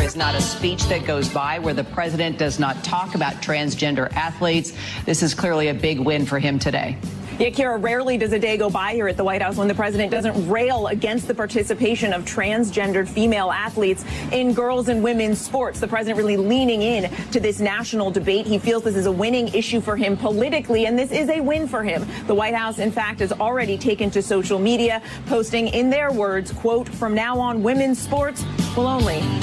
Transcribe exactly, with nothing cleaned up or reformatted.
is not a speech that goes by where the president does not talk about transgender athletes. This is clearly a big win for him today. Yeah, Kira, rarely does a day go by here at the White House when the president doesn't rail against the participation of transgendered female athletes in girls and women's sports. The president really leaning in to this national debate. He feels this is a winning issue for him politically, and this is a win for him. The White House, in fact, has already taken to social media, posting in their words, quote, "From now on, women's sports will only